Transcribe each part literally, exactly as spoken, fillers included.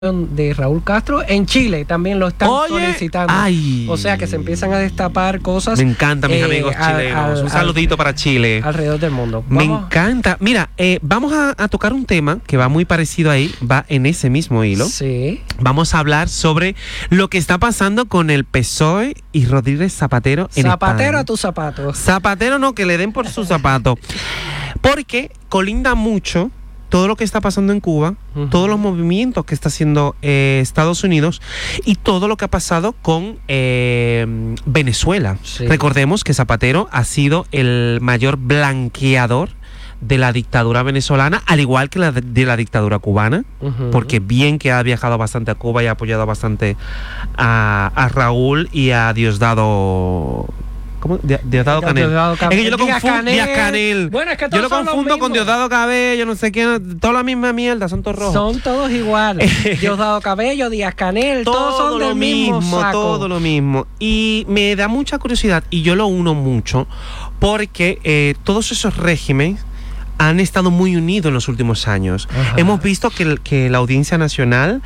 de Raúl Castro en Chile también lo están Oye, solicitando. Ay, o sea que se empiezan a destapar cosas. Me encanta, mis eh, amigos al, chilenos. al, Un saludito al, para Chile. Alrededor del mundo. Me ¿Vamos? encanta. Mira, eh, vamos a, a tocar un tema que va muy parecido ahí, va en ese mismo hilo. Sí. Vamos a hablar sobre lo que está pasando con el P S O E y Rodríguez Zapatero en Zapatero España. a tus zapatos. Zapatero no, que le den por su zapato. Porque colinda mucho todo lo que está pasando en Cuba, uh-huh. todos los movimientos que está haciendo eh, Estados Unidos y todo lo que ha pasado con eh, Venezuela. Sí. Recordemos que Zapatero ha sido el mayor blanqueador de la dictadura venezolana, al igual que la de, de la dictadura cubana, uh-huh. porque bien que ha viajado bastante a Cuba y ha apoyado bastante a, a Raúl y a Diosdado... ¿Cómo? Diosdado Canel. Diosdado Canel. Es que yo lo confundo. Díaz Canel. Bueno, es que yo lo confundo con Diosdado Cabello, no sé qué, toda la misma mierda, son todos rojos. Son todos iguales. Diosdado Cabello, Díaz Canel, todo todos son lo del mismo, mismo saco. Todo lo mismo. Y me da mucha curiosidad y yo lo uno mucho porque eh, todos esos regímenes han estado muy unidos en los últimos años. Ajá. Hemos visto que, que la Audiencia Nacional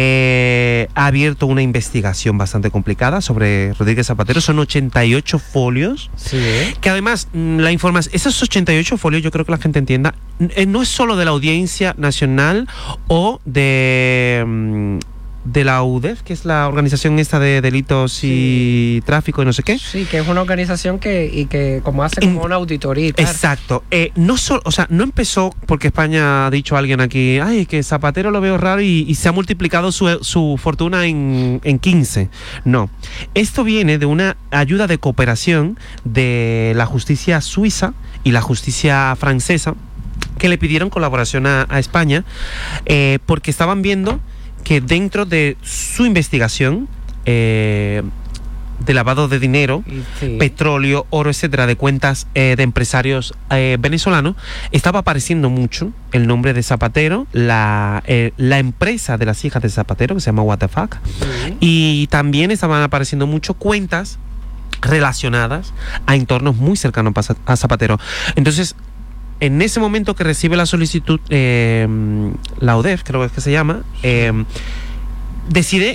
eh, ha abierto una investigación bastante complicada sobre Rodríguez Zapatero. Son ochenta y ocho folios. Sí. Que además, la información, esos ochenta y ocho folios, yo creo que la gente entienda, eh, no es solo de la Audiencia Nacional o de... Mm, de la U D E F, que es la organización esta de delitos sí. y tráfico y no sé qué. Sí, que es una organización que y que como hace como una auditoría. Claro. Exacto. Eh, no solo, o sea, no empezó porque España ha dicho a alguien aquí, ay, que Zapatero lo veo raro y, y se ha multiplicado su, su fortuna en, en quince. No. Esto viene de una ayuda de cooperación de la justicia suiza y la justicia francesa, que le pidieron colaboración a, a España eh, porque estaban viendo que dentro de su investigación eh, de lavado de dinero, sí. petróleo, oro, etcétera, de cuentas eh, de empresarios eh, venezolanos, estaba apareciendo mucho el nombre de Zapatero, la, eh, la empresa de las hijas de Zapatero, que se llama What the Fuck, sí. y también estaban apareciendo mucho cuentas relacionadas a entornos muy cercanos a Zapatero. Entonces, en ese momento que recibe la solicitud, eh, la U D E F, creo que es que se llama, eh, decide...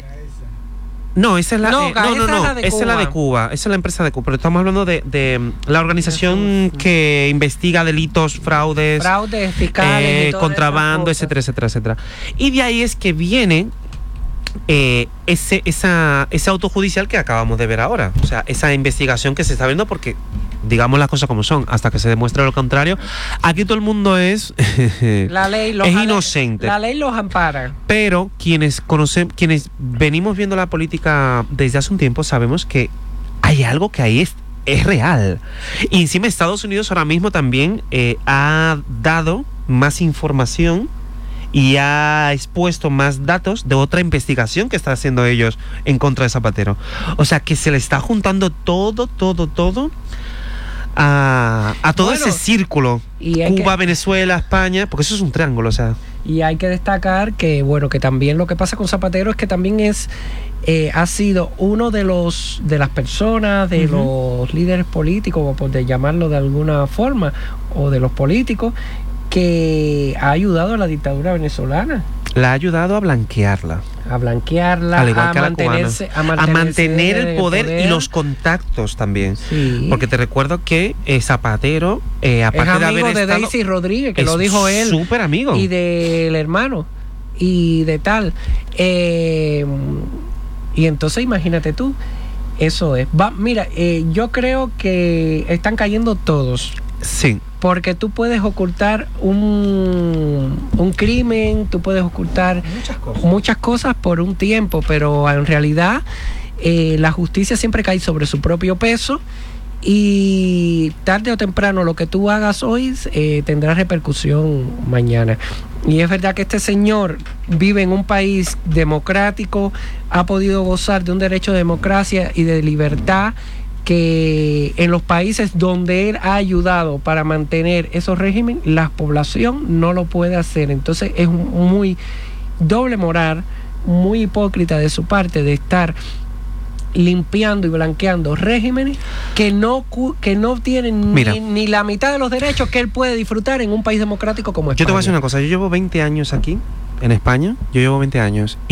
No, esa es la, no, eh, no, no, no, esa, es la, de esa es la de Cuba, esa es la empresa de Cuba, pero estamos hablando de, de la organización que investiga delitos, fraudes, fraudes fiscales, eh, contrabando, etcétera, etcétera, etcétera. Y de ahí es que viene eh, ese, esa, ese auto judicial que acabamos de ver ahora, o sea, esa investigación que se está viendo porque... digamos las cosas como son, hasta que se demuestre lo contrario. Aquí todo el mundo es la ley los es inocente. La ley los ampara. Pero quienes conocen, quienes venimos viendo la política desde hace un tiempo, sabemos que hay algo que ahí es, es real. Y encima Estados Unidos ahora mismo también eh, ha dado más información y ha expuesto más datos de otra investigación que están haciendo ellos en contra de Zapatero. O sea que se le está juntando todo, todo, todo A, a todo bueno, ese círculo, Cuba, que, Venezuela, España, porque eso es un triángulo, o sea. Y hay que destacar que, bueno, que también lo que pasa con Zapatero es que también es, eh, ha sido uno de los, de las personas, de uh-huh. los líderes políticos, o por de llamarlo de alguna forma, o de los políticos, que ha ayudado a la dictadura venezolana. La ha ayudado a blanquearla. A blanquearla, al igual a, que mantenerse, a, a mantenerse, a mantener el poder, poder y los contactos también. Sí. Porque te recuerdo que eh, Zapatero, eh, aparte es de haber amigo de estado, Daisy Rodríguez, que lo dijo él. Súper amigo. Y del hermano. Y de tal. Eh, y entonces imagínate tú, eso es. Va, mira, eh, yo creo que están cayendo todos. Sí. Porque tú puedes ocultar un, un crimen, tú puedes ocultar muchas cosas. muchas cosas por un tiempo, pero en realidad eh, la justicia siempre cae sobre su propio peso y tarde o temprano lo que tú hagas hoy eh, tendrá repercusión mañana. Y es verdad que este señor vive en un país democrático, ha podido gozar de un derecho de democracia y de libertad, que en los países donde él ha ayudado para mantener esos regímenes, la población no lo puede hacer. Entonces es muy doble moral, muy hipócrita de su parte de estar limpiando y blanqueando regímenes que no que no tienen ni, ni la mitad de los derechos que él puede disfrutar en un país democrático como España. Yo te voy a decir una cosa, yo llevo veinte años aquí en España, yo llevo veinte años.